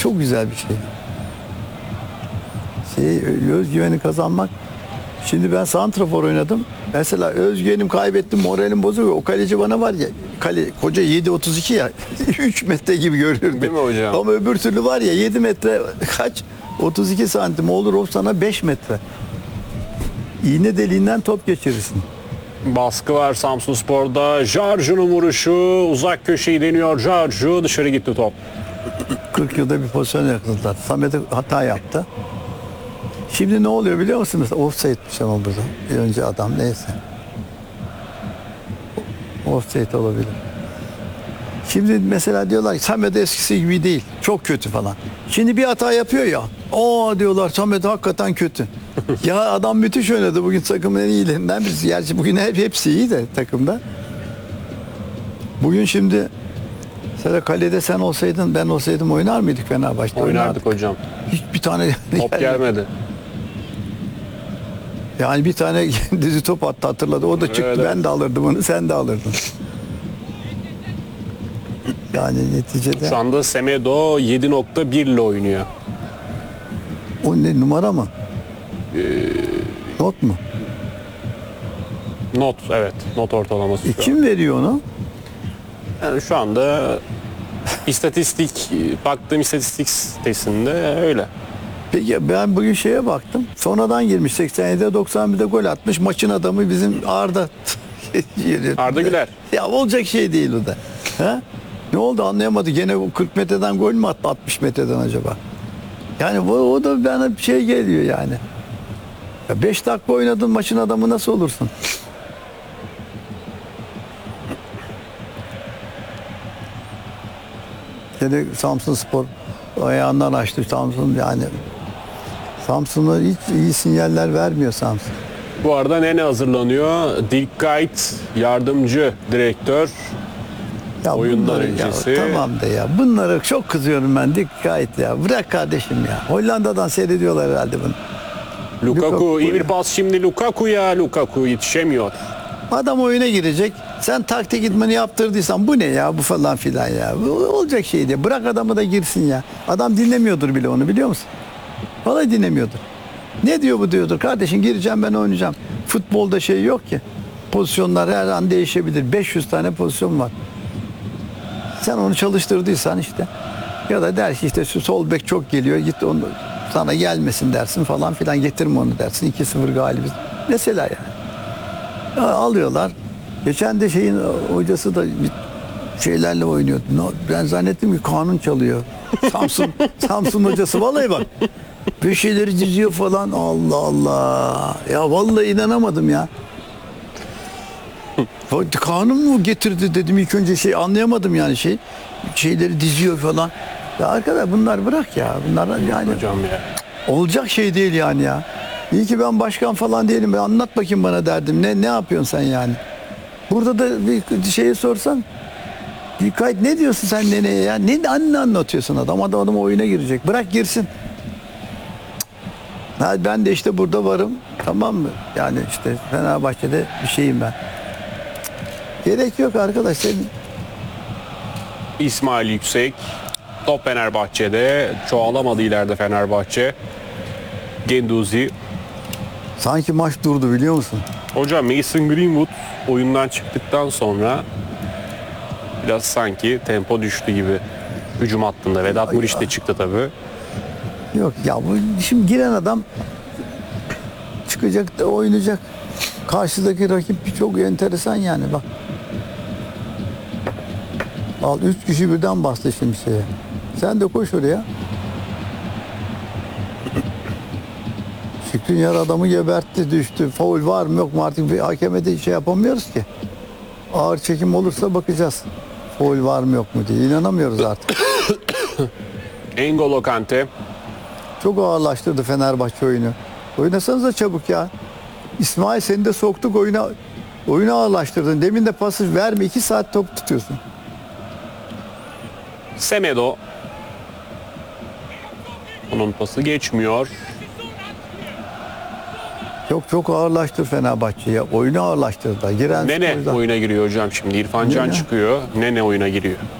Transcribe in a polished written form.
çok güzel bir şey. Özgüveni kazanmak. Şimdi ben santrafor oynadım. Mesela özgüvenim kaybettim, moralim bozuk. O kaleci bana var ya, koca 7.32 ya, 3 metre gibi görürdü. Değil mi hocam? Ama öbür türlü var ya 7 metre kaç? 32 santim olur, o sana 5 metre. İğne deliğinden top geçirirsin. Baskı var Samsunspor'da. Jarju'nun vuruşu. Uzak köşeyi deniyor Jarju. Dışarı gitti top. 40 yılda bir pozisyon yakaladılar. Samet hata yaptı. Şimdi ne oluyor biliyor musunuz? Offside'miş ama burada. Bir önce adam neyse. Offside olabilir. Şimdi mesela diyorlar ki Samet eskisi gibi değil. Çok kötü falan. Şimdi bir hata yapıyor ya. O diyorlar Samet hakikaten kötü. Ya adam müthiş oynadı. Bugün takımın en iyilerinden birisi. Gerçi bugün hepsi iyi de takımda. Bugün şimdi mesela kalede sen olsaydın, ben olsaydım oynar mıydık Fenerbahçe'de? Oynardık hocam. Hiçbir tane Top gelmedi. Yani bir tane dizi top attı, hatırladı. O da çıktı. Evet. Ben de alırdım onu, sen de alırdın. Yani neticede Şu anda Semedo 7.1 ile oynuyor. o ne numara mı? Not mu? Not, evet. Not ortalaması şu an. Kim veriyor onu? Yani şu anda baktığım istatistik sitesinde öyle. Peki ben bugün şeye baktım. Sonradan girmiş 87'de 91'de gol atmış. Maçın adamı bizim Arda. Arda Güler. Ya olacak şey değil o da. Ha? Ne oldu anlayamadı. Gene o 40 metreden gol mü attı 60 metreden acaba? Yani o da bana bir şey geliyor yani. 5 dakika oynadın maçın adamı nasıl olursun? Gene Samsunspor ayağından açtı. Samsun'a hiç iyi sinyaller vermiyor Samsun. Bu arada Nene hazırlanıyor. Dikkat yardımcı direktör. Ya Oyundan bunları öncesi. Ya, tamam de ya. Bunlara çok kızıyorum ben. Dikkat ya. Bırak kardeşim ya. Hollanda'dan seyrediyorlar herhalde bunu. Lukaku iyi bir pas şimdi Lukaku'ya. Lukaku yetişemiyor. Adam oyuna girecek. Sen taktik idmanı yaptırdıysan bu ne ya bu falan filan ya. Bu olacak şey diye. Bırak adamı da girsin ya. Adam dinlemiyordur bile onu biliyor musun? Vallahi dinlemiyordur. Ne diyor bu diyordur. Kardeşim gireceğim ben oynayacağım. Futbolda şey yok ki. Pozisyonlar her an değişebilir. 500 tane pozisyon var. Sen onu çalıştırdıysan işte ya da der ki işte şu sol bek çok geliyor git onu sana gelmesin dersin falan filan getirme onu dersin 2-0 galibiz. Mesela yani. Alıyorlar. Geçen de şeyin hocası da şeylerle oynuyordu. Ben zannettim ki kanun çalıyor. Samsun hocası vallahi bak. Bir şeyleri diziyor falan. Allah Allah. Ya vallahi inanamadım ya. Kanun mu getirdi dedim ilk önce anlayamadım yani şeyleri diziyor falan. Ya arkadaş bunlar bırak ya. Bunlar yani Hocam ya. olacak şey değil yani ya. İyi ki ben başkan falan değilim. Anlat bakayım bana derdim. Ne yapıyorsun sen yani? Burada da bir şeyi sorsan ne diyorsun sen neneye ya? Ne anlatıyorsun adam oyuna girecek. Bırak girsin. Ben de işte burada varım. Tamam mı? Yani işte Fenerbahçe'de bir şeyim ben. Gerek yok arkadaş. İsmail Yüksek. Top Fenerbahçe'de. Çoğalamadı ileride Fenerbahçe. Genduzi. Sanki maç durdu biliyor musun? Hocam Mason Greenwood oyundan çıktıktan sonra biraz sanki tempo düştü gibi hücum hattında. Vedat Muriç de çıktı tabii. Yok ya bu şimdi giren adam çıkacak da oynayacak. Karşıdaki rakip çok enteresan yani bak. Al 3 kişi birden bastı şimdi şeye. Sen de koş oraya. Şükrünyar adamı gebertti düştü. Faul var mı yok mu artık bir hakeme de şey yapamıyoruz ki. Ağır çekim olursa bakacağız. Faul var mı yok mu diye. İnanamıyoruz artık. N'Golo Kante. Çok ağırlaştırdı Fenerbahçe oyunu. Oynasanıza çabuk ya. İsmail seni de soktuk oyuna. Oyunu ağırlaştırdın. Demin de pası verme. 2 saat top tutuyorsun. Semedo. Onun pası geçmiyor. Çok ağırlaştır Fenerbahçe ya. Oyunu ağırlaştırdı. Giren Nene oyuna giriyor hocam şimdi. İrfan Can Nene. çıkıyor. Nene oyuna giriyor.